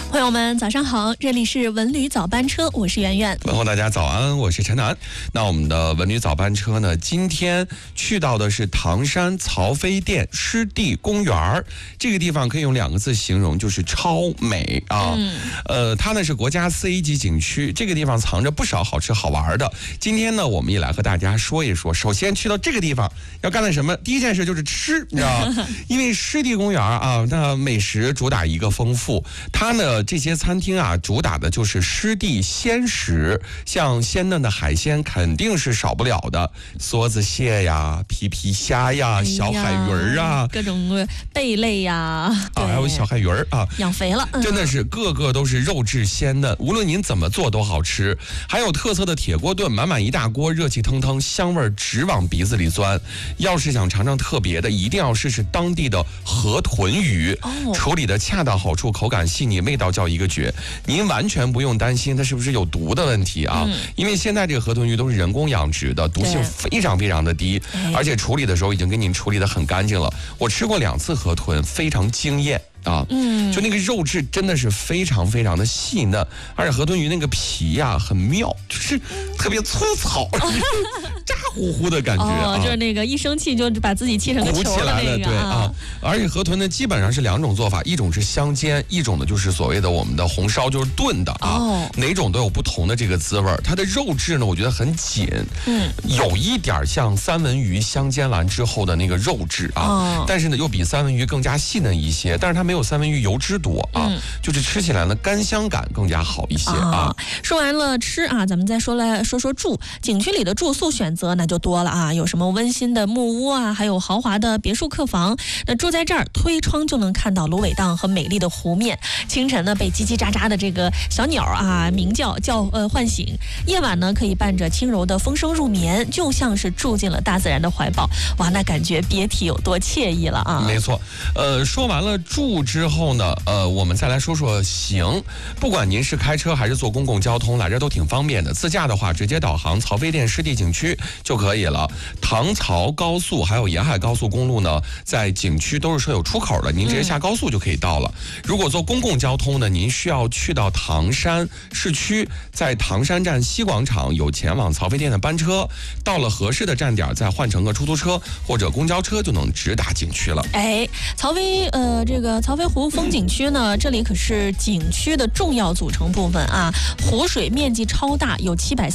朋友们早上好，这里是文旅早班车，我是圆圆。 问候大家早安，我是陈楠。那我们的文旅早班车呢，今天去到的是唐山曹妃甸湿地公园。这个地方可以用2个字形容，就是超美啊。它呢是国家4A级景区，这个地方藏着不少好吃好玩的。今天呢，我们也来和大家说一说。首先去到这个地方要干的什么？第一件事就是吃，你知道吗？因为湿地公园啊，那美食主打一个丰富，它呢这些餐厅啊，主打的就是湿地鲜食，像鲜嫩的海鲜肯定是少不了的，梭子蟹呀、皮皮虾呀、小海鱼啊， 各种贝类呀， 还有小海鱼啊， 养肥了， 真的是个个都是肉质鲜嫩，无论您怎么做都好吃。还有特色的铁锅炖，满满一大锅，热气腾腾，香味直往鼻子里钻。要是想尝尝特别的，一定要试试当地的河豚鱼，处理的恰到好处，口感细腻，味道叫一个绝。您完全不用担心它是不是有毒的问题啊，因为现在这个河豚鱼都是人工养殖的，毒性非常非常的低，而且处理的时候已经给您处理的很干净了。我吃过2次河豚，非常惊艳啊，就那个肉质真的是非常非常的细嫩，而且河豚鱼那个皮呀很妙，就是特别粗糙，渣乎乎的感觉啊， 就是那个一生气就把自己气成个球鼓起来了，对啊。而且河豚呢，基本上是2种做法，一种是香煎，一种呢就是所谓的我们的红烧，就是炖的啊。哪种都有不同的这个滋味。它的肉质呢，我觉得很紧，有一点像三文鱼香煎完之后的那个肉质啊，但是呢又比三文鱼更加细嫩一些，但是它没有三文鱼油脂多啊，就是吃起来呢干香感更加好一些啊。 说完了吃啊，咱们再说说住。景区里的住宿选择那就多了啊，有什么温馨的木屋啊，还有豪华的别墅客房。那住在这儿，推窗就能看到芦苇荡和美丽的湖面。清晨呢，被叽叽喳喳的这个小鸟啊鸣叫唤醒；夜晚呢，可以伴着轻柔的风声入眠，就像是住进了大自然的怀抱。哇，那感觉别提有多惬意了啊！ 没错，说完了住之后呢，我们再来说说行。不管您是开车还是坐公共交通，来这都挺方便的。自驾的话，直接导航曹妃甸湿地景区就可以了。唐曹高速还有沿海高速公路呢，在景区都是设有出口的，您直接下高速就可以到了。如果坐公共交通呢，您需要去到唐山市区，在唐山站西广场有前往曹妃甸的班车，到了合适的站点再换乘个出租车或者公交车就能直达景区了。 这个曹妃湖风景区呢，这里可是景区的重要组成部分啊。湖水面积超大，有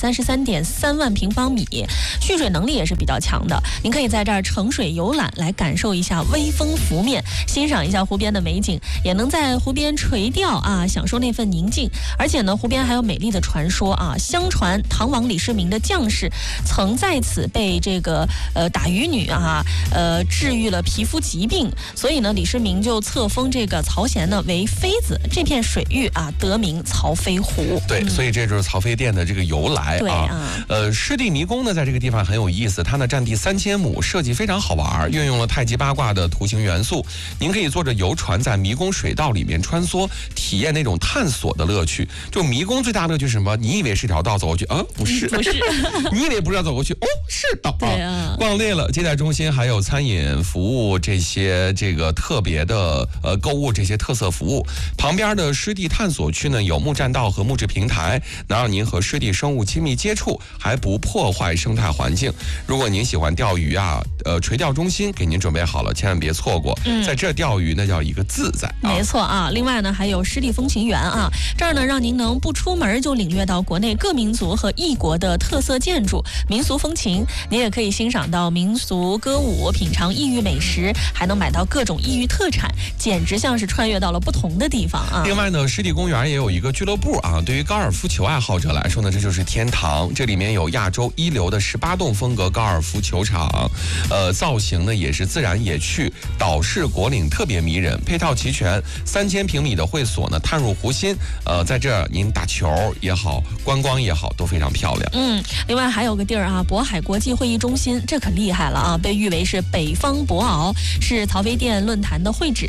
733.3万平方米，蓄水能力也是比较强的。您可以在这儿乘水游览，来感受一下微风拂面，欣赏一下湖边的美景，也能在湖边垂钓啊，享受那份宁静。而且呢，湖边还有美丽的传说啊，相传唐王李世民的将士曾在此被这个打渔女啊治愈了皮肤疾病，所以呢，李世民就册封这个曹贤呢为妃子，这片水域啊得名曹妃湖。 对，所以这就是曹妃甸的这个由来啊。湿地迷宫呢，在这个地方很有意思，它呢占地3000亩，设计非常好玩，运用了太极八卦的图形元素。您可以坐着游船在迷宫水道里面穿梭，体验那种探索的乐趣。就迷宫最大乐趣是什么？你以为是条道走过去，不是，你以为不知道走过去，是道啊。逛累了，接待中心还有餐饮服务这个特别的购物这些特色服务。旁边的湿地探索区呢，有木栈道和木质平台，能让您和湿地生物亲密接触，还不破坏生态环境。如果您喜欢钓鱼啊，垂钓中心给您准备好了，千万别错过。在这钓鱼那叫一个自在。 没错啊。另外呢，还有湿地风情园啊，这儿呢让您能不出门就领略到国内各民族和异国的特色建筑、民俗风情。您也可以欣赏到民俗歌舞，品尝异域美食，还能买到各种异域特产，简直像是穿越到了不同的地方啊。 另外呢，湿地公园也有一个俱乐部啊，对于高尔夫球爱好者来说呢，这就是天堂。这里面有亚洲一流的18洞风格高尔夫球场，造型呢也是自然野趣，岛式果岭特别迷人，配套齐全，3000平米的会所呢探入湖心，在这儿您打球也好，观光也好都非常漂亮。 另外还有个地儿啊，渤海国际会议中心，这可厉害了啊，被誉为是北方博鳌，是曹妃甸论坛的会址。它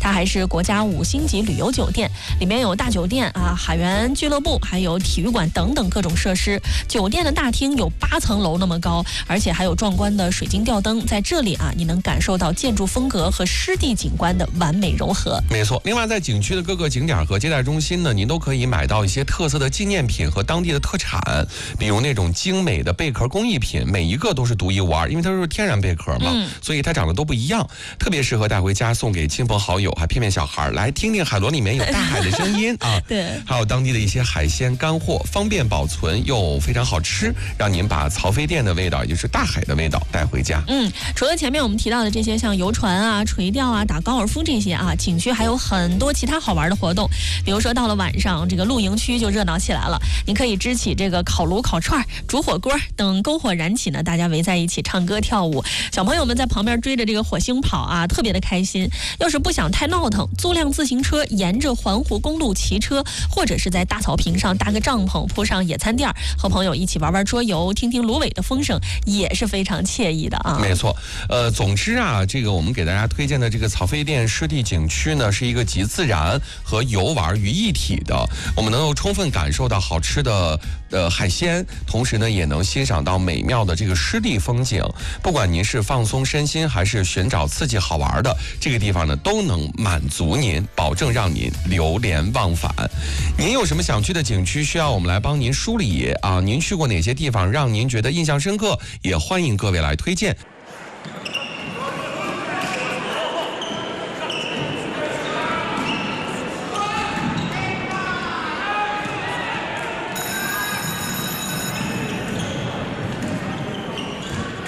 它还是国家5星级旅游酒店，里面有大酒店啊、海员俱乐部，还有体育馆等等各种设施。酒店的大厅有8层楼那么高，而且还有壮观的水晶吊灯，在这里啊，你能感受到建筑风格和湿地景观的完美融合。 没错，另外在景区的各个景点和接待中心呢，您都可以买到一些特色的纪念品和当地的特产，比如那种精美的贝壳工艺品，每一个都是独一无二，因为它是天然贝壳嘛，所以它长得都不一样，特别适合带回家送给亲朋好友，还骗骗小孩来听听海螺里面有大海的声音啊。 对， 还有当地的一些海鲜干货，方便保存又非常好吃，让您把曹妃甸的味道，也就是大海的味道带回家。 除了前面我们提到的这些，像游船啊、垂钓啊、打高尔夫这些啊，景区还有很多其他好玩的活动。比如说到了晚上，这个露营区就热闹起来了，您可以支起这个烤炉、烤串、煮火锅等篝火燃起呢，大家围在一起唱歌跳舞，小朋友们在旁边追着这个火星跑啊，特别的开心。要是不想太闹腾，租辆自行车沿着环湖公路骑车，或者是在大草坪上搭个帐篷，铺上野餐垫，和朋友一起玩玩桌游，听听芦苇的风声，也是非常惬意的啊。 没错，总之啊，这个我们给大家推荐的这个曹妃甸湿地景区呢，是一个集自然和游玩于一体的，我们能够充分感受到好吃的海鲜，同时呢，也能欣赏到美妙的这个湿地风景。不管您是放松身心，还是寻找刺激好玩的，这个地方呢，都能满足您，保证让您流连忘返。您有什么想去的景区，需要我们来帮您梳理啊？您去过哪些地方让您觉得印象深刻？也欢迎各位来推荐。